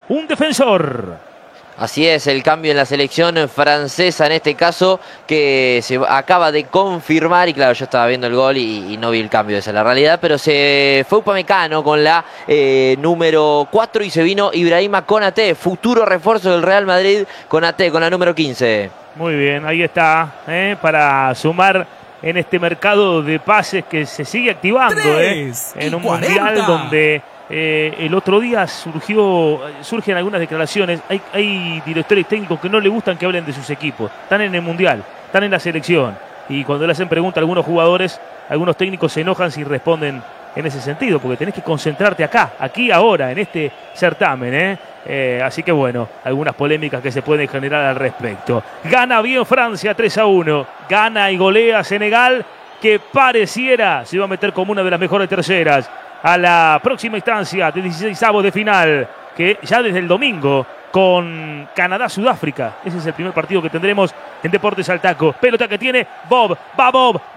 un defensor. Así es, el cambio en la selección francesa en este caso, que se acaba de confirmar, y claro, yo estaba viendo el gol y no vi el cambio, esa es la realidad, pero se fue Upamecano con la número 4 y se vino Ibrahima Konaté, futuro refuerzo del Real Madrid, Konaté con la número 15. Muy bien, ahí está, para sumar en este mercado de pases que se sigue activando, en un 40. Mundial donde el otro día surgen algunas declaraciones. Hay directores técnicos que no le gustan que hablen de sus equipos. Están en el Mundial, están en la selección. Y cuando le hacen pregunta a algunos jugadores, algunos técnicos se enojan si responden en ese sentido, porque tenés que concentrarte acá, aquí, ahora, en este certamen. Así que bueno, algunas polémicas que se pueden generar al respecto. Gana bien Francia 3-1. Gana y golea Senegal, que pareciera se iba a meter como una de las mejores terceras a la próxima instancia de 16avos de final, que ya desde el domingo con Canadá-Sudáfrica. Ese es el primer partido que tendremos en Deportes al Taco. Pelota que tiene Bob, va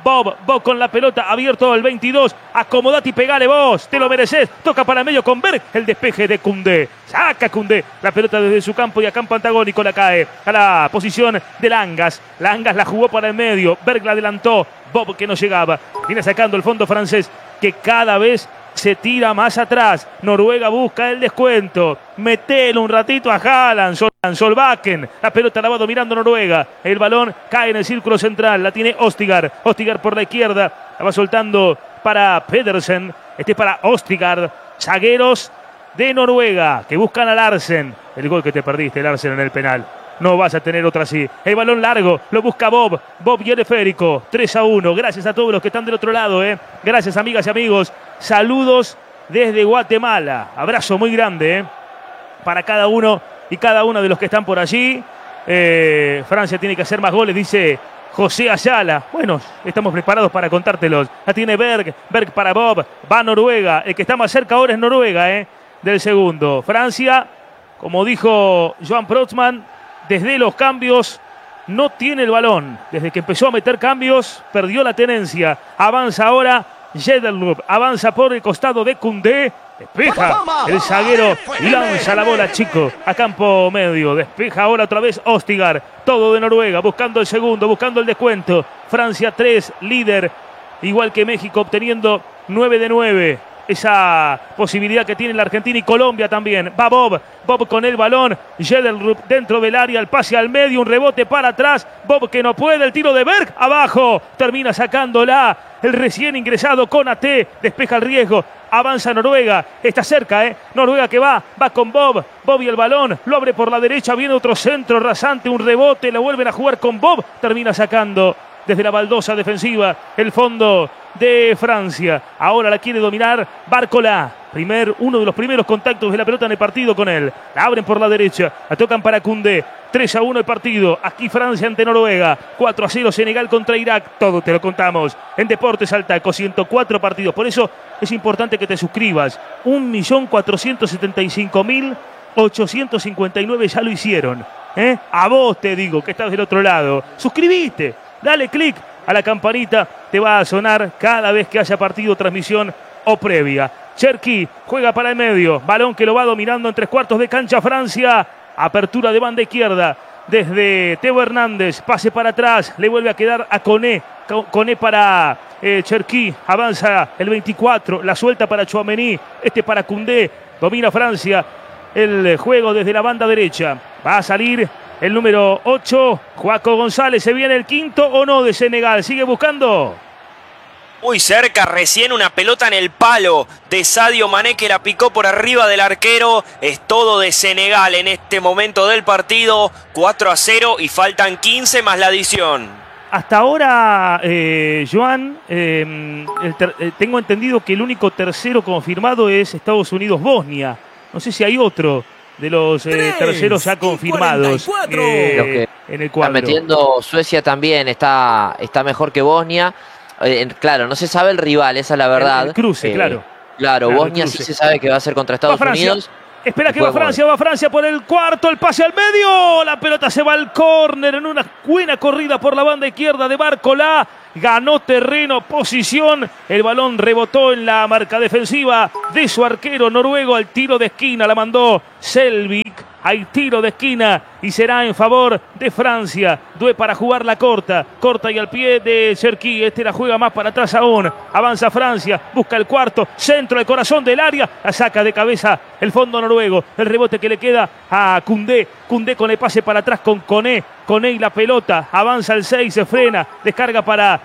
Bob con la pelota, abierto el 22, acomodate y pegale vos, te lo mereces, toca para medio con Berg, el despeje de Koundé, saca Koundé, la pelota desde su campo y a campo antagónico la cae a la posición de Langas la jugó para el medio, Berg la adelantó, Bob que no llegaba, viene sacando el fondo francés que cada vez se tira más atrás. Noruega busca el descuento. Metelo un ratito a Haaland. Solbakken. La pelota la va dominando Noruega. El balón cae en el círculo central. La tiene Østigard. Østigard por la izquierda. La va soltando para Pedersen. Para Østigard. Zagueros de Noruega que buscan a Larsen. El gol que te perdiste, Larsen, en el penal. No vas a tener otra así. El balón largo, lo busca Bob y el esférico. 3-1. Gracias a todos los que están del otro lado. Gracias, amigas y amigos. Saludos desde Guatemala. Abrazo muy grande para cada uno y cada una de los que están por allí. Francia tiene que hacer más goles, dice José Ayala. Bueno, estamos preparados para contártelos. La tiene Berg para Bob. Va Noruega. El que está más cerca ahora es Noruega, del segundo. Francia, como dijo Joan Protsman, desde los cambios no tiene el balón. Desde que empezó a meter cambios, perdió la tenencia. Avanza ahora Jedelrup. Avanza por el costado de Koundé. Despeja el zaguero y lanza la bola, chico, a campo medio. Despeja ahora otra vez Østigard. Todo de Noruega, buscando el segundo, buscando el descuento. Francia 3, líder. Igual que México, obteniendo 9 de 9. Esa posibilidad que tiene la Argentina y Colombia también. Va Bob con el balón. Jedelrup dentro del área, el pase al medio, un rebote para atrás. Bob que no puede, el tiro de Berg abajo. Termina sacándola el recién ingresado Konaté. Despeja el riesgo. Avanza Noruega, está cerca, Noruega que va con Bob y el balón, lo abre por la derecha, viene otro centro rasante, un rebote, la vuelven a jugar con Bob. Termina sacando desde la baldosa defensiva el fondo de Francia. Ahora la quiere dominar Barcola. Uno de los primeros contactos de la pelota en el partido con él. La abren por la derecha, la tocan para Koundé. 3-1 el partido. Aquí Francia ante Noruega. 4-0 Senegal contra Irak. Todo te lo contamos en Deportes al Taco. 104 partidos. Por eso es importante que te suscribas. 1.475.859 ya lo hicieron. A vos te digo que estás del otro lado. Suscribiste. Dale click a la campanita. Te va a sonar cada vez que haya partido, transmisión o previa. Cherki juega para el medio. Balón que lo va dominando en 3/4 de cancha Francia. Apertura de banda izquierda desde Teo Hernández. Pase para atrás. Le vuelve a quedar a Koné. Koné para Cherki. Avanza el 24. La suelta para Tchouaméni. Para Koundé. Domina Francia el juego desde la banda derecha. Va a salir el número 8. Joaco González. ¿Se viene el quinto o no de Senegal? Sigue buscando. Muy cerca, recién una pelota en el palo de Sadio Mané que la picó por arriba del arquero. Es todo de Senegal en este momento del partido. 4-0 y faltan 15 más la adición. Hasta ahora, Joan, tengo entendido que el único tercero confirmado es Estados Unidos-Bosnia. No sé si hay otro de los terceros ya confirmados en el cuadro. Está metiendo Suecia también, está mejor que Bosnia. Claro, no se sabe el rival, esa es la verdad. El cruce, claro. Claro, Bosnia sí se sabe que va a ser contra Estados Unidos. Espera que va Francia por el cuarto, el pase al medio. La pelota se va al córner en una buena corrida por la banda izquierda de Barcola. Ganó terreno, posición. El balón rebotó en la marca defensiva de su arquero noruego. Al tiro de esquina la mandó Selby. Hay tiro de esquina y será en favor de Francia. Doué para jugar la corta y al pie de Cherki. Este la juega más para atrás aún. Avanza Francia, busca el cuarto, centro al corazón del área. La saca de cabeza el fondo noruego. El rebote que le queda a Koundé. Koundé con el pase para atrás con Koné. Koné y la pelota. Avanza el 6, se frena. Descarga para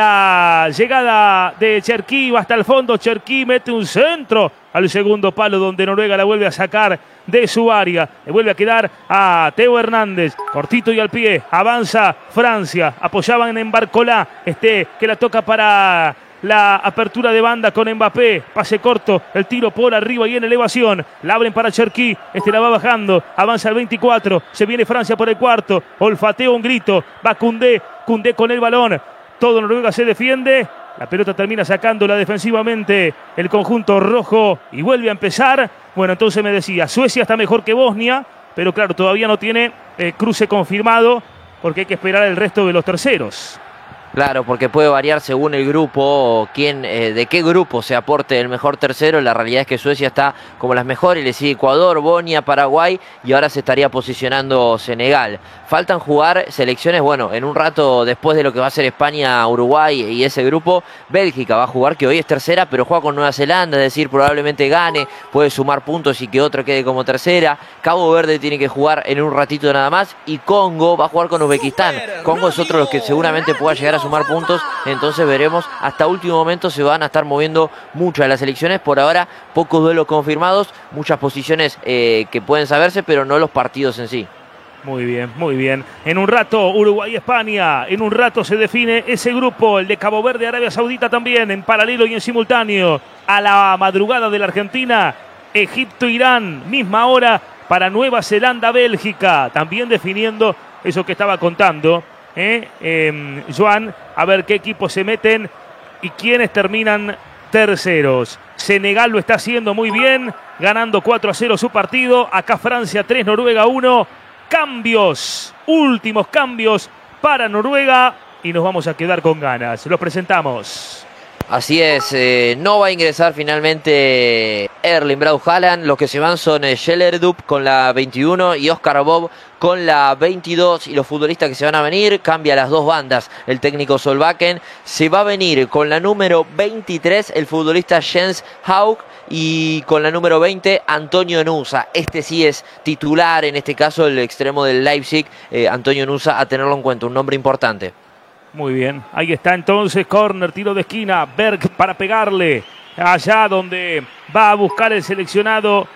la llegada de Cherki. Va hasta el fondo. Cherki mete un centro al segundo palo donde Noruega la vuelve a sacar de su área. Le vuelve a quedar a Theo Hernández. Cortito y al pie. Avanza Francia. Apoyaban en Barcolá. Que la toca para la apertura de banda con Mbappé. Pase corto. El tiro por arriba y en elevación. La abren para Cherki. La va bajando. Avanza el 24. Se viene Francia por el cuarto. Olfateo un grito. Va Koundé. Koundé con el balón. Todo Noruega se defiende. La pelota termina sacándola defensivamente el conjunto rojo y vuelve a empezar. Bueno, entonces me decía, Suecia está mejor que Bosnia, pero claro, todavía no tiene cruce confirmado porque hay que esperar el resto de los terceros. Claro, porque puede variar según el grupo o de qué grupo se aporte el mejor tercero. La realidad es que Suecia está como las mejores, le sigue Ecuador, Bosnia, Paraguay y ahora se estaría posicionando Senegal. Faltan jugar selecciones, bueno, en un rato después de lo que va a ser España, Uruguay y ese grupo, Bélgica va a jugar, que hoy es tercera, pero juega con Nueva Zelanda, es decir, probablemente gane, puede sumar puntos y que otro quede como tercera. Cabo Verde tiene que jugar en un ratito nada más y Congo va a jugar con Uzbekistán. Congo es otro de los que seguramente pueda llegar a sumar puntos, entonces veremos. Hasta último momento se van a estar moviendo muchas de las selecciones. Por ahora, pocos duelos confirmados, muchas posiciones que pueden saberse, pero no los partidos en sí. Muy bien, muy bien. En un rato Uruguay-España, en un rato se define ese grupo, el de Cabo Verde, Arabia Saudita también, en paralelo y en simultáneo. A la madrugada de la Argentina, Egipto-Irán, misma hora para Nueva Zelanda-Bélgica, también definiendo eso que estaba contando, Joan, a ver qué equipos se meten y quiénes terminan terceros. Senegal lo está haciendo muy bien, ganando 4-0 su partido. Acá Francia 3, Noruega 1. Cambios, últimos cambios para Noruega y nos vamos a quedar con ganas. Los presentamos. Así es, no va a ingresar finalmente Erling Braut Haaland. Los que se van son Schellerdrup con la 21 y Oscar Bob con la 22. Y los futbolistas que se van a venir, cambia las dos bandas. El técnico Solbakken se va a venir con la número 23, el futbolista Jens Haug. Y con la número 20, Antonio Nusa. Este sí es titular, en este caso el extremo del Leipzig, Antonio Nusa, a tenerlo en cuenta, un nombre importante. Muy bien, ahí está entonces, córner, tiro de esquina, Berg para pegarle, allá donde va a buscar el seleccionado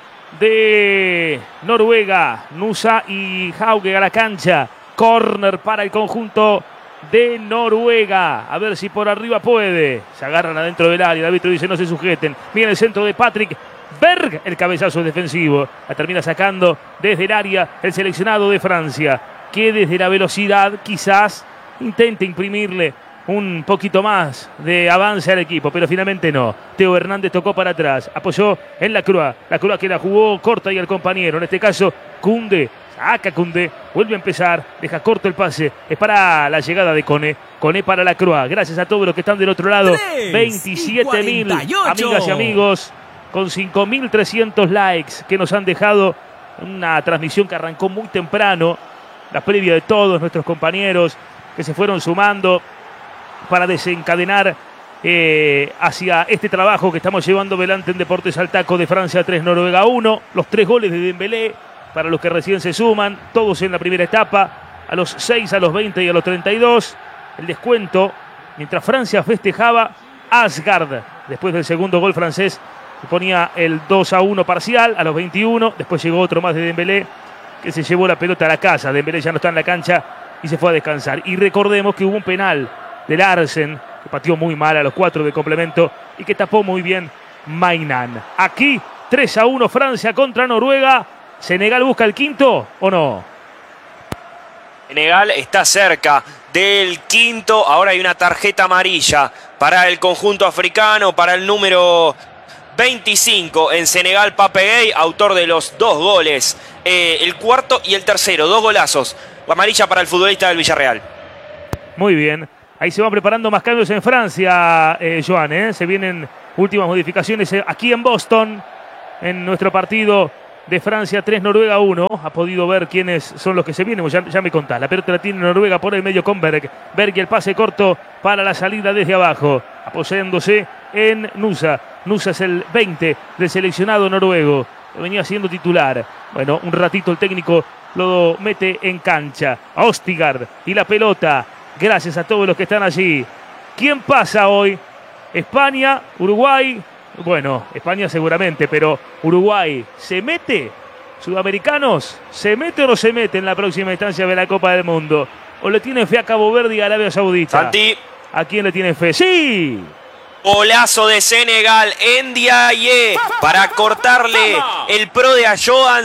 de Noruega, Nusa y Hauge a la cancha, córner para el conjunto de Noruega, a ver si por arriba puede, se agarran adentro del área, el árbitro dice no se sujeten, viene el centro de Patrick Berg, el cabezazo defensivo, la termina sacando desde el área el seleccionado de Francia, que desde la velocidad quizás intente imprimirle un poquito más de avance al equipo, pero finalmente no. Theo Hernández tocó para atrás, apoyó en la Croix que la jugó corta y al compañero, en este caso Koundé, saca Koundé, vuelve a empezar, deja corto el pase, es para la llegada de Koné para la Croix, gracias a todos los que están del otro lado, 27.000 amigas y amigos, con 5.300 likes que nos han dejado una transmisión que arrancó muy temprano, la previa de todos nuestros compañeros que se fueron sumando para desencadenar hacia este trabajo que estamos llevando adelante en Deportes al Taco. De Francia 3, Noruega 1. Los 3 goles de Dembélé para los que recién se suman, todos en la primera etapa, a los 6, a los 20 y a los 32. El descuento, mientras Francia festejaba, Asgard, después del segundo gol francés, ponía el 2-1 parcial a los 21. Después llegó otro más de Dembélé, que se llevó la pelota a la casa. Dembélé ya no está en la cancha y se fue a descansar. Y recordemos que hubo un penal de Larsen, que pateó muy mal a los 4 de complemento y que tapó muy bien Mainan. Aquí 3-1 Francia contra Noruega. ¿Senegal busca el quinto o no? Senegal está cerca del quinto. Ahora hay una tarjeta amarilla para el conjunto africano, para el número 25 en Senegal, Pape Gueye, autor de los 2 goles. El cuarto y el tercero, 2 golazos. Amarilla para el futbolista del Villarreal. Muy bien. Ahí se van preparando más cambios en Francia, Joan. Se vienen últimas modificaciones aquí en Boston, en nuestro partido de Francia 3, Noruega 1. Ha podido ver quiénes son los que se vienen. Ya me contás. La pelota la tiene Noruega por el medio con Berg. Berg y el pase corto para la salida desde abajo. Apoyándose en Nusa. Nusa es el 20 del seleccionado noruego. Venía siendo titular. Bueno, un ratito el técnico lo mete en cancha. A Ostigard y la pelota. Gracias a todos los que están allí. ¿Quién pasa hoy? España, Uruguay. Bueno, España seguramente, pero Uruguay, ¿se mete? ¿Sudamericanos? ¿Se mete o no se mete en la próxima instancia de la Copa del Mundo? ¿O le tienen fe a Cabo Verde y a Arabia Saudita? Santi. ¿A quién le tienen fe? ¡Sí! Golazo de Senegal, Ndiaye, para cortarle el pro de Ayoan.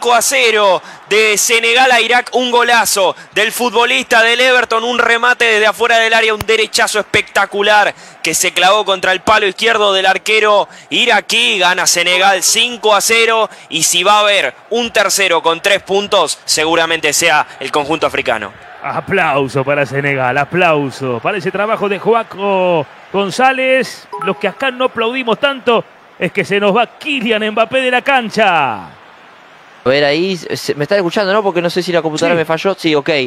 5-0 de Senegal a Irak. Un golazo del futbolista del Everton, un remate desde afuera del área, un derechazo espectacular que se clavó contra el palo izquierdo del arquero iraquí. Gana Senegal 5-0, y si va a haber un tercero con 3 puntos, seguramente sea el conjunto africano. Aplauso para Senegal, aplauso para ese trabajo de Joaco González. Los que acá no aplaudimos tanto es que se nos va Kylian Mbappé de la cancha. A ver, ahí me están escuchando, ¿no? Porque no sé si la computadora me falló. Sí, ok.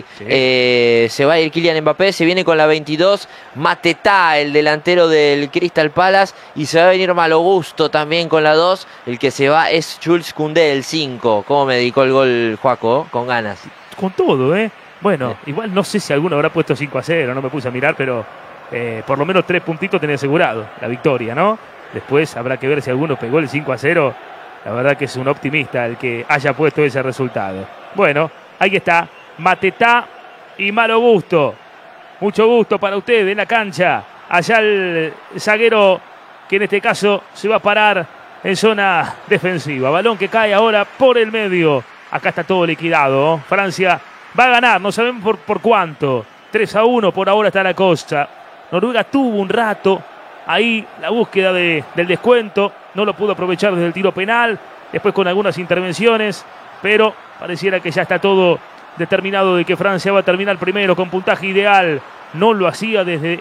Sí. Se va a ir Kylian Mbappé, se viene con la 22. Mateta, el delantero del Crystal Palace. Y se va a venir Malo Gusto también con la 2. El que se va es Jules Koundé, el 5. ¿Cómo me dedicó el gol, Joaco? Con ganas. Con todo, ¿eh? Bueno, igual no sé si alguno habrá puesto 5-0, no me puse a mirar, pero por lo menos 3 puntitos tenía asegurado la victoria, ¿no? Después habrá que ver si alguno pegó el 5-0. La verdad que es un optimista el que haya puesto ese resultado. Bueno, ahí está, Mateta y Malo Gusto. Mucho gusto para ustedes en la cancha. Allá el zaguero, que en este caso se va a parar en zona defensiva. Balón que cae ahora por el medio. Acá está todo liquidado. Francia va a ganar, no sabemos por cuánto. 3-1 por ahora está la costa. Noruega tuvo un rato ahí la búsqueda del descuento. No lo pudo aprovechar desde el tiro penal. Después con algunas intervenciones. Pero pareciera que ya está todo determinado de que Francia va a terminar primero con puntaje ideal. No lo hacía desde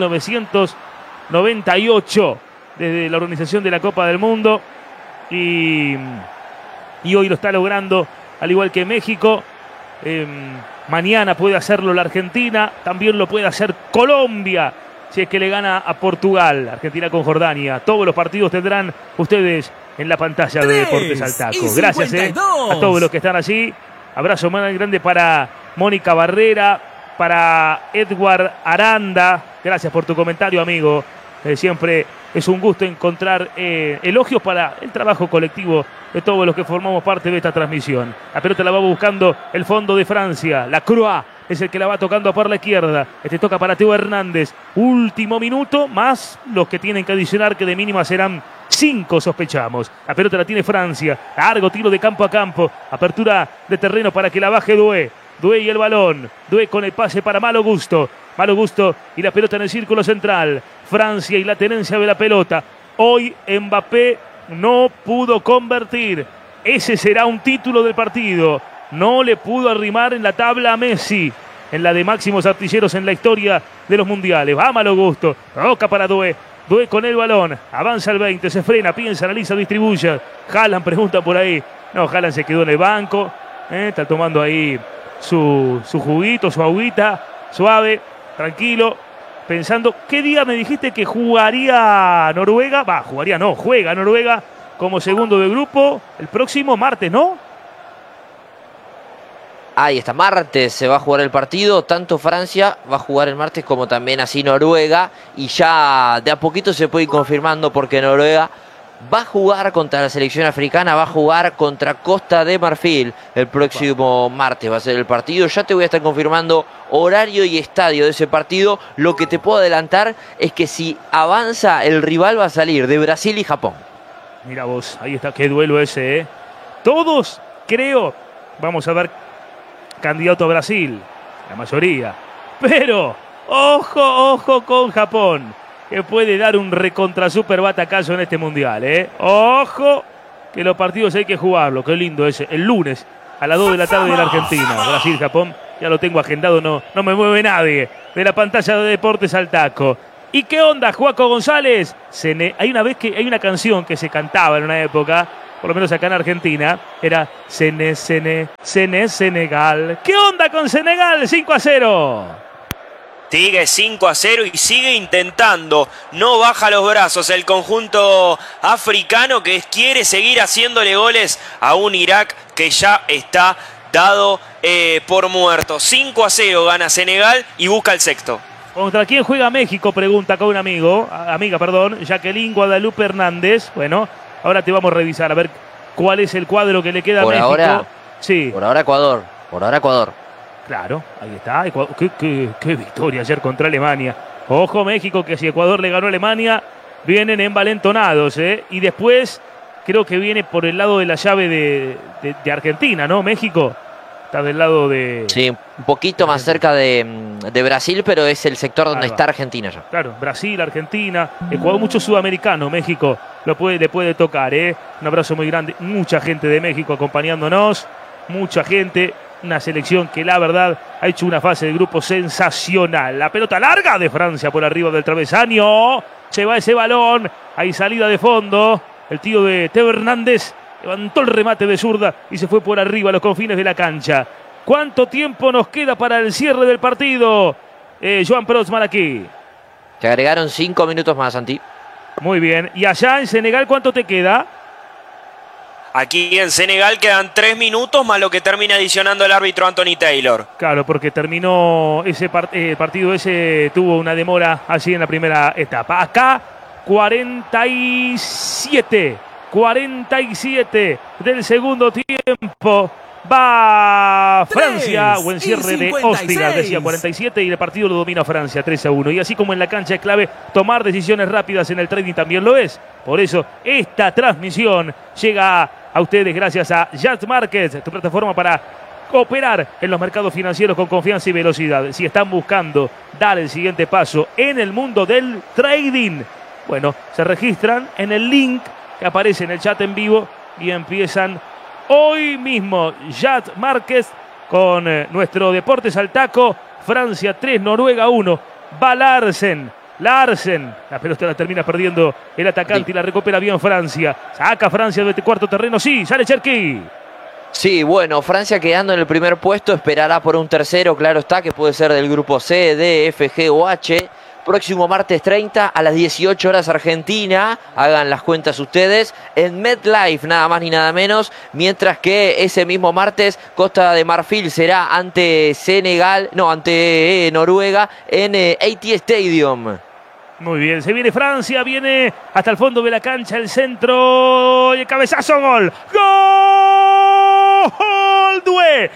1998. Desde la organización de la Copa del Mundo. Y hoy lo está logrando, al igual que México. Mañana puede hacerlo la Argentina, también lo puede hacer Colombia si es que le gana a Portugal. Argentina con Jordania. Todos los partidos tendrán ustedes en la pantalla de Deportes al Taco. Gracias a todos los que están allí. Abrazo más grande para Mónica Barrera, para Edward Aranda. Gracias por tu comentario, amigo. Siempre es un gusto encontrar elogios para el trabajo colectivo de todos los que formamos parte de esta transmisión. La pelota la va buscando el fondo de Francia. La Croix es el que la va tocando por la izquierda. Este toca para Teo Hernández. Último minuto, más los que tienen que adicionar, que de mínima serán 5, sospechamos. La pelota la tiene Francia. Largo tiro de campo a campo. Apertura de terreno para que la baje Doué. Doué y el balón. Doué con el pase para Malo Gusto. Malo Gusto y la pelota en el círculo central. Francia y la tenencia de la pelota. Hoy Mbappé no pudo convertir. Ese será un título del partido. No le pudo arrimar en la tabla a Messi, en la de máximos artilleros en la historia de los mundiales. Va Malo Gusto. Toca para Doué. Doué con el balón. Avanza el 20. Se frena, piensa, analiza, distribuye. Haaland pregunta por ahí. No, Haaland se quedó en el banco. Está tomando ahí su juguito, su agüita. Suave, tranquilo. Pensando, ¿qué día me dijiste que jugaría Noruega? Juega Noruega como segundo de grupo el próximo martes, ¿no? Ahí está, martes se va a jugar el partido. Tanto Francia va a jugar el martes como también así Noruega. Y ya de a poquito se puede ir confirmando, porque Noruega va a jugar contra la selección africana, va a jugar contra Costa de Marfil el próximo martes. Va a ser el partido. Ya te voy a estar confirmando horario y estadio de ese partido. Lo que te puedo adelantar es que si avanza, el rival va a salir de Brasil y Japón. Mira vos, ahí está, qué duelo ese, ¿eh? Todos, creo, vamos a ver candidato a Brasil, la mayoría. Pero, ojo con Japón, que puede dar un recontra super batacazo en este mundial, ¿eh? Ojo, que los partidos hay que jugarlo. Qué lindo ese, el lunes a las 2 de la tarde de la Argentina. Brasil-Japón, ya lo tengo agendado, no me mueve nadie de la pantalla de Deportes al Taco. ¿Y qué onda, Joaco González? Hay una canción que se cantaba en una época, por lo menos acá en Argentina, era Senegal. ¿Qué onda con Senegal? 5-0. Sigue 5-0 y sigue intentando. No baja los brazos el conjunto africano que quiere seguir haciéndole goles a un Irak que ya está dado por muerto. 5-0 gana Senegal y busca el sexto. ¿Contra quién juega México? Pregunta acá un amiga, Jacqueline Guadalupe Hernández. Bueno, ahora te vamos a revisar a ver cuál es el cuadro que le queda a México. Ahora, sí. Por ahora Ecuador. Claro, ahí está. Qué victoria ayer contra Alemania. Ojo México, que si Ecuador le ganó a Alemania, vienen envalentonados, ¿eh? Y después creo que viene por el lado de la llave de Argentina, ¿no? México está del lado de... Sí, un poquito más cerca de Brasil, pero es el sector donde está Argentina ya. Claro, Brasil, Argentina, Ecuador, mucho sudamericano. México le puede tocar, ¿eh? Un abrazo muy grande. Mucha gente de México acompañándonos. Mucha gente. Una selección que la verdad ha hecho una fase de grupo sensacional. La pelota larga de Francia por arriba del travesaño. Se va ese balón. Hay salida de fondo. El tío de Teo Hernández levantó el remate de zurda y se fue por arriba a los confines de la cancha. ¿Cuánto tiempo nos queda para el cierre del partido? Joan Protsman aquí. Te agregaron 5 minutos más, Santi. Muy bien. ¿Y allá en Senegal cuánto te queda? Aquí en Senegal quedan 3 minutos más lo que termina adicionando el árbitro Anthony Taylor. Claro, porque terminó ese partido ese, tuvo una demora así en la primera etapa. Acá 47 del segundo tiempo. Va Francia, buen cierre de Ostigard, decía 47 y el partido lo domina Francia 3-1. Y así como en la cancha es clave tomar decisiones rápidas, en el trading también lo es. Por eso esta transmisión llega a ustedes gracias a Yacht Markets, tu plataforma para operar en los mercados financieros con confianza y velocidad. Si están buscando dar el siguiente paso en el mundo del trading, bueno, se registran en el link que aparece en el chat en vivo y empiezan hoy mismo. Yacht Markets con nuestro Deportes al Taco. Francia 3, Noruega 1. Va Larsen. La pelota la termina perdiendo el atacante y la recupera bien Francia. Saca Francia de cuarto terreno. Sí, sale Cherki. Sí, bueno, Francia quedando en el primer puesto, esperará por un tercero, claro está, que puede ser del grupo C, D, F, G o H. Próximo martes 30 a las 18 horas Argentina, hagan las cuentas ustedes, en MetLife nada más ni nada menos, mientras que ese mismo martes Costa de Marfil será ante Noruega en AT&T Stadium. Muy bien, se viene Francia, viene hasta el fondo de la cancha, el centro y el cabezazo, gol. ¡Gol! ¡Due!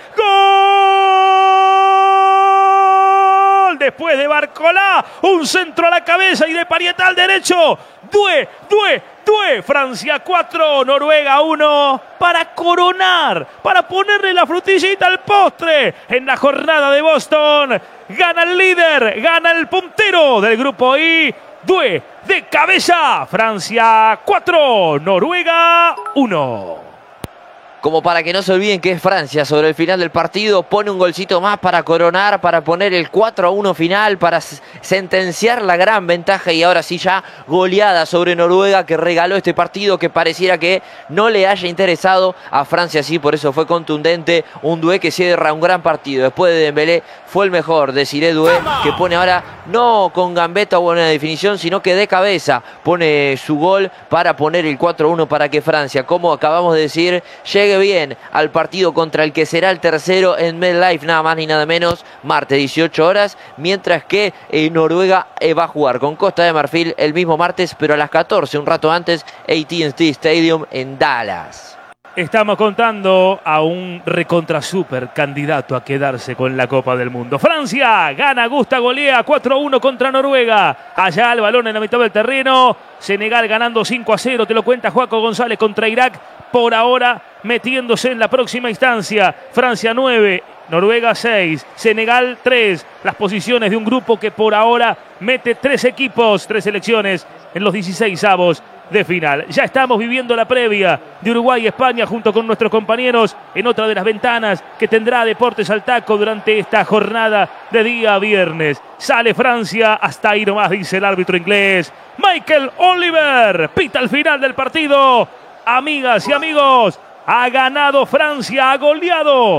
¡Gol! Después de Barcolá, un centro a la cabeza y de Parieta al derecho. ¡Due! Francia 4, Noruega 1, para coronar, para ponerle la frutillita al postre en la jornada de Boston. Gana el líder, gana el puntero del grupo I. Due de cabeza, Francia 4, Noruega 1. Como para que no se olviden que es Francia sobre el final del partido, pone un golcito más para coronar, para poner el 4-1 final, para sentenciar la gran ventaja y ahora sí ya goleada sobre Noruega, que regaló este partido que pareciera que no le haya interesado a Francia, sí, por eso fue contundente. Un Doué que cierra un gran partido, después de Dembélé fue el mejor, Desiré Doué, que pone ahora no con gambeta o buena definición, sino que de cabeza pone su gol para poner el 4-1 para que Francia, como acabamos de decir, llegue bien al partido contra el que será el tercero en MetLife, nada más ni nada menos, martes 18 horas, mientras que Noruega va a jugar con Costa de Marfil el mismo martes, pero a las 14, un rato antes, AT&T Stadium en Dallas. Estamos contando a un recontra super candidato a quedarse con la Copa del Mundo. Francia gana, gusta, golea 4-1 contra Noruega. Allá el balón en la mitad del terreno. Senegal ganando 5-0. Te lo cuenta Joaco González contra Irak. Por ahora metiéndose en la próxima instancia. Francia 9, Noruega 6, Senegal 3. Las posiciones de un grupo que por ahora mete 3 equipos, 3 selecciones en los 16avos de final. Ya estamos viviendo la previa de Uruguay y España junto con nuestros compañeros en otra de las ventanas que tendrá Deportes al Taco durante esta jornada de día viernes. Sale Francia, hasta ahí nomás dice el árbitro inglés. Michael Oliver pita el final del partido. Amigas y amigos, ha ganado Francia, ha goleado